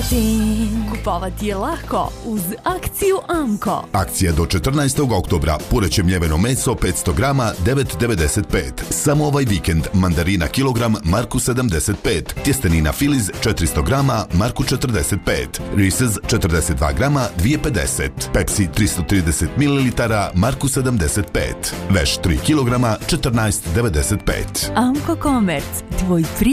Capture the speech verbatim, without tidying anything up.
Kupovati je lako uz akciju Amko. Akcija do četrnaestog oktobra. Pureće mljeveno meso petsto grama devet devedeset pet. Samo ovaj vikend mandarina kilogram marku sedamdeset pet. Tjestenina Filiz četiristo grama marku četrdeset pet. Reese's četrdeset dva grama dvije pedeset. Pepsi tristo trideset mililitara marku sedamdeset pet. Veš tri kilograma četrnaest devedeset pet. Amko Komerc, tvoj